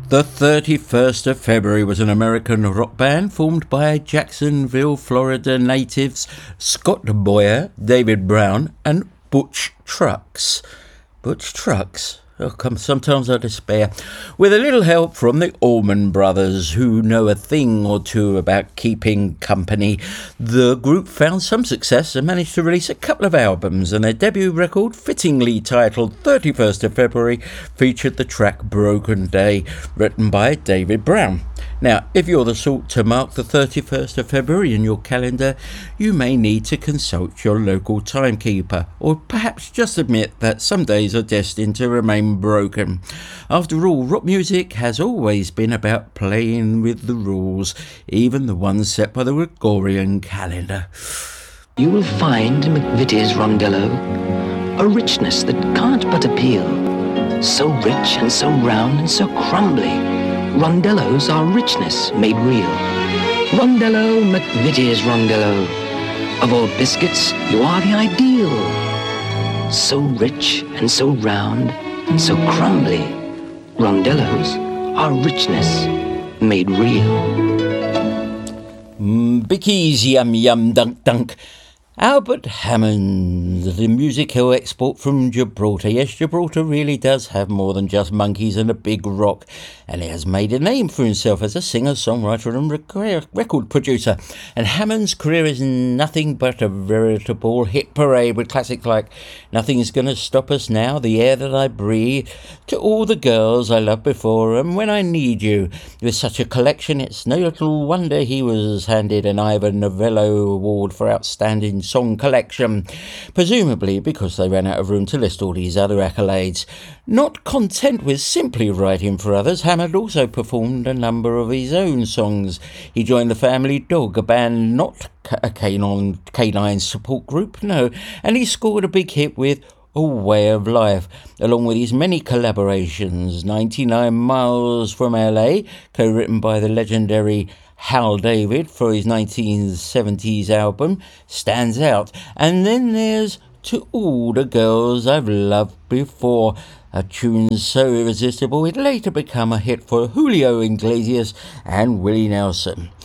The 31st of February was an American rock band formed by Jacksonville, Florida natives Scott Boyer, David Brown and Butch Trucks. Butch Trucks? Oh, come, sometimes I despair. With a little help from the Allman Brothers, who know a thing or two about keeping company, the group found some success and managed to release a couple of albums, and their debut record, fittingly titled 31st of February, featured the track Broken Day, written by David Brown. Now, if you're the sort to mark the 31st of February in your calendar, you may need to consult your local timekeeper, or perhaps just admit that some days are destined to remain broken. After all, rock music has always been about playing with the rules, even the ones set by the Gregorian calendar. You will find in McVitie's Rondello a richness that can't but appeal. So rich and so round and so crumbly. Rondellos are richness made real. Rondello, McVitie's Rondello. Of all biscuits, you are the ideal. So rich and so round and so crumbly. Rondellos are richness made real. Bickies, yum yum dunk dunk. Albert Hammond, the musical export from Gibraltar. Yes, Gibraltar really does have more than just monkeys and a big rock, and he has made a name for himself as a singer, songwriter and record producer. And Hammond's career is nothing but a veritable hit parade with classics like Nothing's Gonna Stop Us Now, The Air That I Breathe, To All the Girls I Loved Before, and When I Need You. With such a collection, it's no little wonder he was handed an Ivor Novello Award for Outstanding Song Collection, presumably because they ran out of room to list all these other accolades. Not content with simply writing for others, Hammond also performed a number of his own songs. He joined the Family Dog, a band not a canine support group, no, and he scored a big hit with A Way of Life, along with his many collaborations. 99 Miles from LA, co-written by the legendary Hal David for his 1970s album, stands out. And then there's To All the Girls I've Loved Before, a tune so irresistible it later became a hit for Julio Iglesias and Willie Nelson.